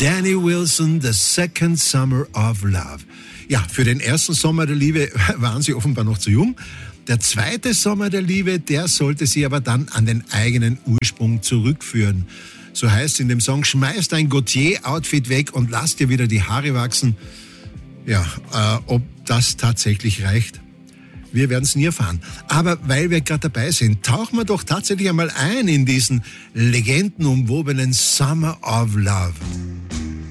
Danny Wilson, The Second Summer of Love. Ja, für den ersten Sommer der Liebe waren sie offenbar noch zu jung. Der zweite Sommer der Liebe, der sollte sie aber dann an den eigenen Ursprung zurückführen. So heißt es in dem Song, schmeiß dein Gautier-Outfit weg und lass dir wieder die Haare wachsen. Ja, ob das tatsächlich reicht, wir werden es nie erfahren. Aber weil wir gerade dabei sind, tauchen wir doch tatsächlich einmal ein in diesen legendenumwobenen Summer of Love.